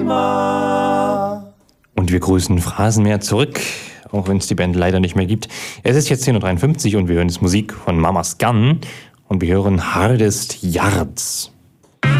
Thema. Und wir grüßen Phrasenmäher zurück, auch wenn es die Band leider nicht mehr gibt. Es ist jetzt 10.53 Uhr und wir hören jetzt Musik von Mamas Gun und wir hören Hardest Yards.